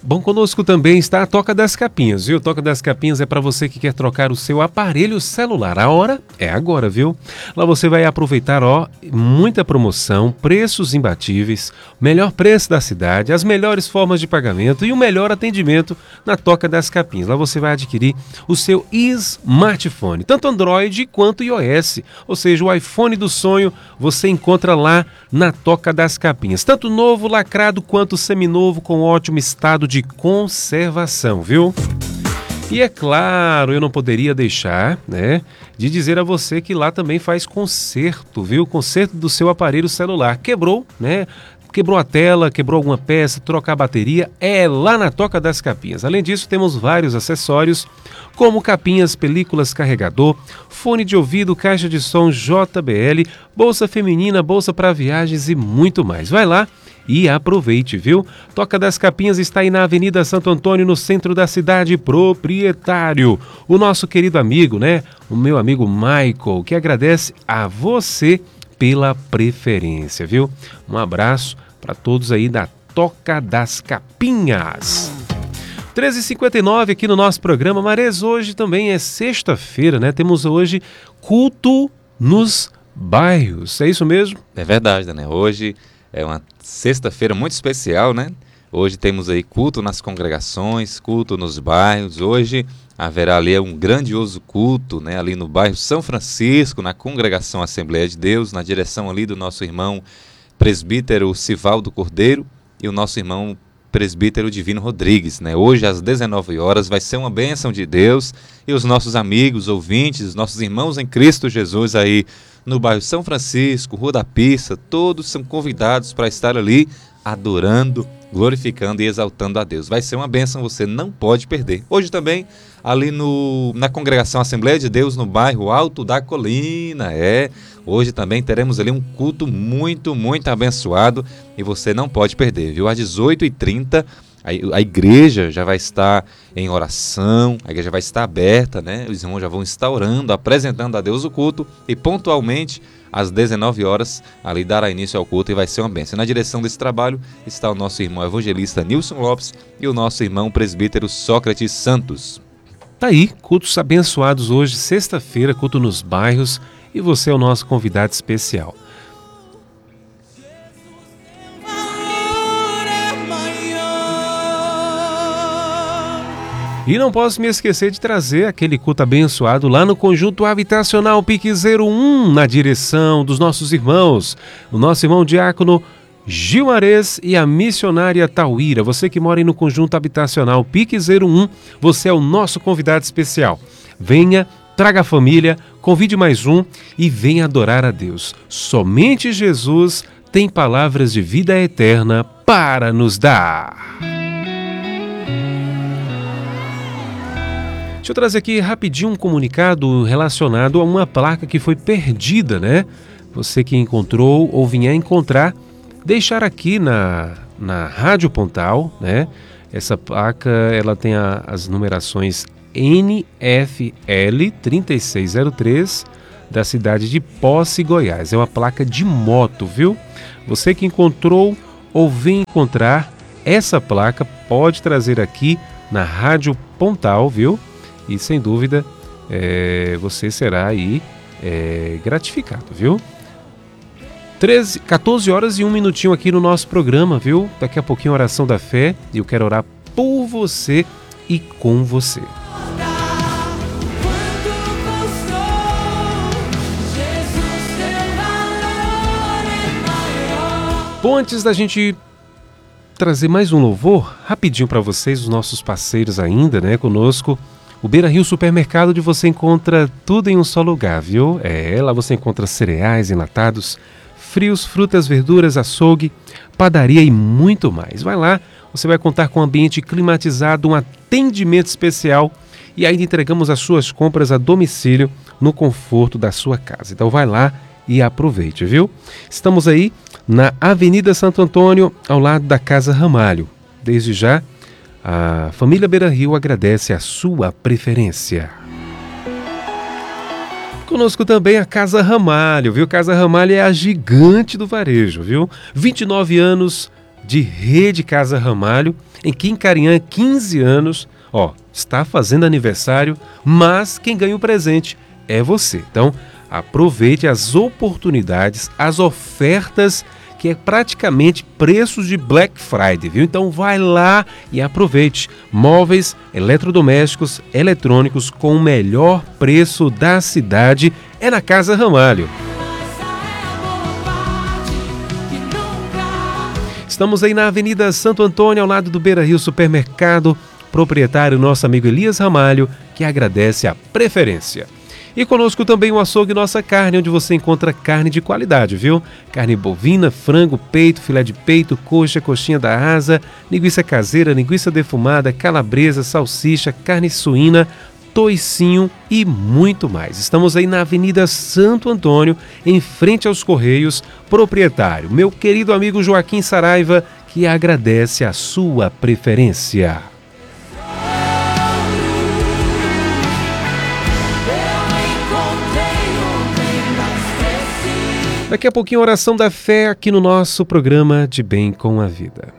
Bom, conosco também está a Toca das Capinhas, viu? Toca das Capinhas é para você que quer trocar o seu aparelho celular. A hora é agora, viu? Lá você vai aproveitar, muita promoção, preços imbatíveis, melhor preço da cidade, as melhores formas de pagamento e o melhor atendimento na Toca das Capinhas. Lá você vai adquirir o seu smartphone, tanto Android quanto iOS, ou seja, o iPhone do sonho você encontra lá na Toca das Capinhas, tanto novo, lacrado, quanto seminovo com ótimo estado de conservação, viu? E é claro, eu não poderia deixar, de dizer a você que lá também faz conserto, viu? Conserto do seu aparelho celular. Quebrou, Quebrou a tela, quebrou alguma peça, trocar a bateria, é lá na Toca das Capinhas. Além disso, temos vários acessórios, como capinhas, películas, carregador, fone de ouvido, caixa de som JBL, bolsa feminina, bolsa para viagens e muito mais. Vai lá e aproveite, viu? Toca das Capinhas está aí na Avenida Santo Antônio, no centro da cidade, proprietário. O nosso querido amigo, o meu amigo Michael, que agradece a você pela preferência, viu? Um abraço para todos aí da Toca das Capinhas. 13h59 aqui no nosso programa. Mares, hoje também é sexta-feira, Temos hoje culto nos bairros. É isso mesmo? É verdade, Daniel. Hoje é uma sexta-feira muito especial, Hoje temos aí culto nas congregações, culto nos bairros. Hoje haverá ali um grandioso culto, ali no bairro São Francisco, na congregação Assembleia de Deus, na direção ali do nosso irmão presbítero Sivaldo Cordeiro e o nosso irmão presbítero Divino Rodrigues, Hoje às 19 horas vai ser uma bênção de Deus e os nossos amigos, ouvintes, os nossos irmãos em Cristo Jesus aí no bairro São Francisco, Rua da Pissa, todos são convidados para estar ali adorando, glorificando e exaltando a Deus. Vai ser uma bênção, você não pode perder. Hoje também, ali na congregação Assembleia de Deus, no bairro Alto da Colina, hoje também teremos ali um culto muito, muito abençoado e você não pode perder, viu? Às 18h30, a igreja já vai estar em oração, a igreja vai estar aberta, Os irmãos já vão estar orando, apresentando a Deus o culto e pontualmente às 19 horas, ali dará início ao culto e vai ser uma bênção. Na direção desse trabalho está o nosso irmão evangelista Nilson Lopes e o nosso irmão presbítero Sócrates Santos. Tá aí, cultos abençoados hoje, sexta-feira, culto nos bairros, e você é o nosso convidado especial. E não posso me esquecer de trazer aquele culto abençoado lá no Conjunto Habitacional Piquezeiro 1, na direção dos nossos irmãos, o nosso irmão diácono Gilmares e a missionária Tauíra. Você que mora aí no Conjunto Habitacional Piquezeiro 1, você é o nosso convidado especial. Venha, traga a família, convide mais um e venha adorar a Deus. Somente Jesus tem palavras de vida eterna para nos dar. Deixa eu trazer aqui rapidinho um comunicado relacionado a uma placa que foi perdida, Você que encontrou ou vinha encontrar, deixar aqui na Rádio Pontal, Essa placa, ela tem as numerações NFL 3603 da cidade de Posse, Goiás. É uma placa de moto, viu? Você que encontrou ou vem encontrar essa placa, pode trazer aqui na Rádio Pontal, viu? E sem dúvida, você será aí gratificado, viu? 14 horas e 1 minutinho aqui no nosso programa, viu? Daqui a pouquinho oração da fé e eu quero orar por você e com você. Bom, antes da gente trazer mais um louvor, rapidinho para vocês, os nossos parceiros ainda, conosco. O Beira Rio Supermercado, onde você encontra tudo em um só lugar, viu? Lá você encontra cereais enlatados, frios, frutas, verduras, açougue, padaria e muito mais. Vai lá, você vai contar com um ambiente climatizado, um atendimento especial e ainda entregamos as suas compras a domicílio no conforto da sua casa. Então vai lá e aproveite, viu? Estamos aí na Avenida Santo Antônio, ao lado da Casa Ramalho. Desde já, a família Beira Rio agradece a sua preferência. Conosco também a Casa Ramalho, viu? Casa Ramalho é a gigante do varejo, viu? 29 anos de Rede Casa Ramalho, em Quincarinhã, 15 anos. Está fazendo aniversário, mas quem ganha o presente é você. Então, aproveite as oportunidades, as ofertas, que é praticamente preços de Black Friday, viu? Então vai lá e aproveite. Móveis, eletrodomésticos, eletrônicos com o melhor preço da cidade é na Casa Ramalho. Estamos aí na Avenida Santo Antônio, ao lado do Beira Rio Supermercado. Proprietário, nosso amigo Elias Ramalho, que agradece a preferência. E conosco também o Açougue Nossa Carne, onde você encontra carne de qualidade, viu? Carne bovina, frango, peito, filé de peito, coxa, coxinha da asa, linguiça caseira, linguiça defumada, calabresa, salsicha, carne suína, toicinho e muito mais. Estamos aí na Avenida Santo Antônio, em frente aos Correios. Proprietário, meu querido amigo Joaquim Saraiva, que agradece a sua preferência. Daqui a pouquinho, oração da fé aqui no nosso programa De Bem com a Vida.